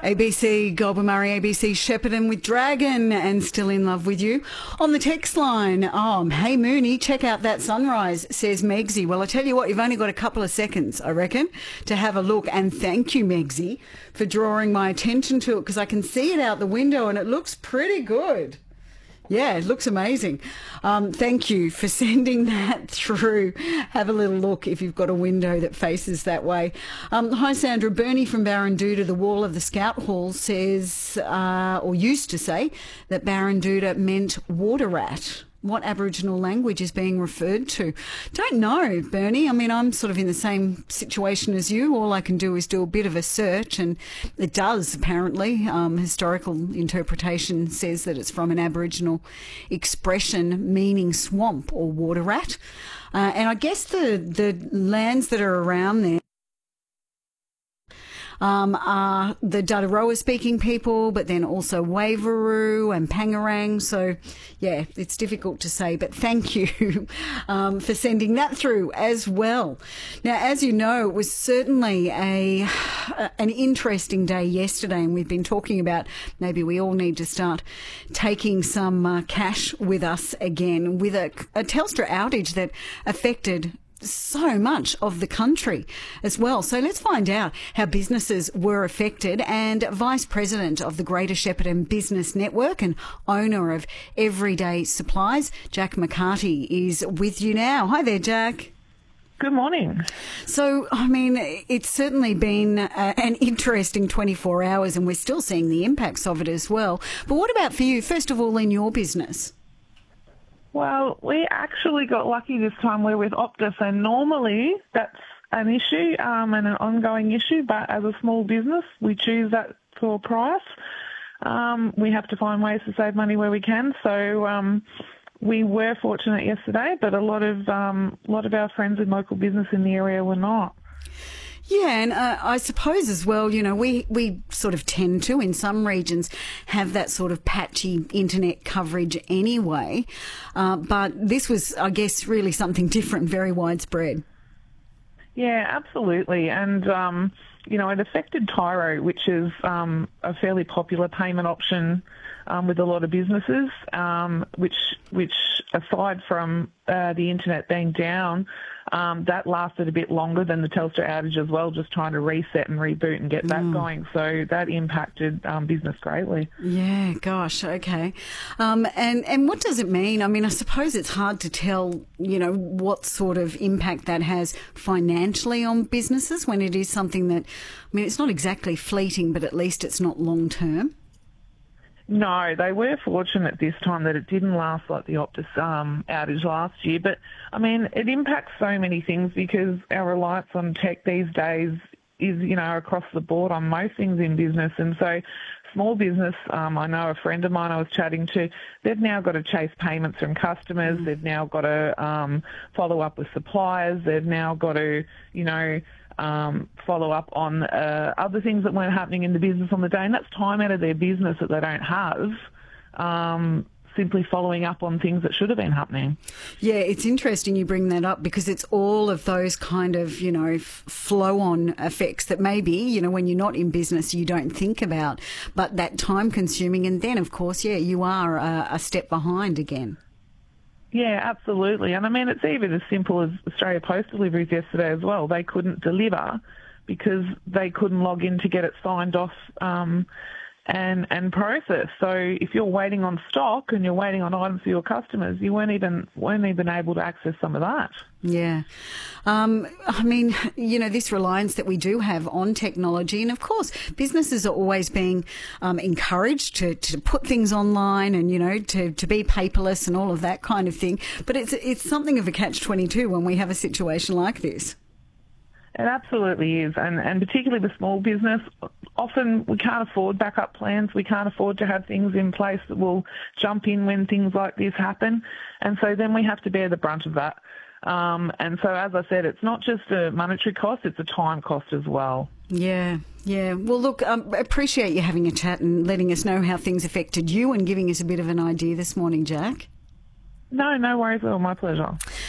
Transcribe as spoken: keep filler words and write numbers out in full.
A B C Goulburn Murray, A B C Shepparton with Dragon and Still in Love with You. On the text line, oh, hey Mooney, check out that sunrise, says Megsy. Well, I tell you what, you've only got a couple of seconds, I reckon, to have a look. And thank you, Megsy, for drawing my attention to it, because I can see it out the window and it looks pretty good. Yeah, it looks amazing. Um, thank you for sending that through. Have a little look if you've got a window that faces that way. Um, hi, Sandra. Bernie from Barranduda, the wall of the Scout Hall, says, uh, or used to say, that Barranduda meant water rat. What Aboriginal language is being referred to? Don't know, Bernie. I mean, I'm sort of in the same situation as you. All I can do is do a bit of a search, and it does, apparently. Um, historical interpretation says that it's from an Aboriginal expression meaning swamp or water rat. Uh, and I guess the, the lands that are around there Um, are the Dadaroa-speaking people, but then also Waveroo and Pangarang. So, yeah, it's difficult to say, but thank you um, for sending that through as well. Now, as you know, it was certainly a an interesting day yesterday, and we've been talking about maybe we all need to start taking some uh, cash with us again, with a, a Telstra outage that affected so much of the country as well. So let's find out how businesses were affected. And Vice President of the Greater Shepparton Business Network and owner of Everyday Supplies, Jack McCarty, is with you now. Hi there, Jack. Good morning. So, I mean, it's certainly been uh, an interesting twenty-four hours, and we're still seeing the impacts of it as well. But what about for you, first of all, in your business? Well, we actually got lucky this time. We're with Optus, and normally that's an issue um, and an ongoing issue, but as a small business, we choose that for price. Um, we have to find ways to save money where we can, so um, we were fortunate yesterday, but a lot of um, a lot of our friends in local business in the area were not. Yeah, and uh, I suppose as well, you know, we, we sort of tend to, in some regions, have that sort of patchy internet coverage anyway. Uh, but this was, I guess, really something different, very widespread. Yeah, absolutely. And, um, you know, it affected Tyro, which is um, a fairly popular payment option um, with a lot of businesses, um, which, which aside from uh, the internet being down, Um, that lasted a bit longer than the Telstra outage as well, just trying to reset and reboot and get that mm. going. So that impacted um, business greatly. Yeah, gosh, okay. Um, and, and what does it mean? I mean, I suppose it's hard to tell, you know, what sort of impact that has financially on businesses when it is something that, I mean, it's not exactly fleeting, but at least it's not long term. No, they were fortunate this time that it didn't last like the Optus um, outage last year. But, I mean, it impacts so many things because our reliance on tech these days is, you know, across the board on most things in business. And so small business, um, I know a friend of mine I was chatting to, they've now got to chase payments from customers. Mm. They've now got to um, follow up with suppliers. They've now got to, you know, Um, follow up on uh, other things that weren't happening in the business on the day, and that's time out of their business that they don't have, um, simply following up on things that should have been happening. Yeah, it's interesting you bring that up because it's all of those kind of, you know, f- flow-on effects that maybe, you know, when you're not in business you don't think about, but that time-consuming, and then, of course, yeah, you are uh, a step behind again. Yeah, absolutely. And I mean, it's even as simple as Australia Post deliveries yesterday as well. They couldn't deliver because they couldn't log in to get it signed off um, and and processed. So if you're waiting on stock and you're waiting on items for your customers, you weren't even weren't even able to access some of that. Yeah. Um, I mean, you know, this reliance that we do have on technology, and of course, businesses are always being um, encouraged to, to put things online and, you know, to, to be paperless and all of that kind of thing. But it's it's something of a catch twenty-two when we have a situation like this. It absolutely is, and, and particularly with small business, often we can't afford backup plans. We can't afford to have things in place that will jump in when things like this happen, and so then we have to bear the brunt of that. Um, and so, as I said, it's not just a monetary cost, it's a time cost as well. Yeah, yeah. Well, look, I um, appreciate you having a chat and letting us know how things affected you and giving us a bit of an idea this morning, Jack. No, no worries at all. My pleasure.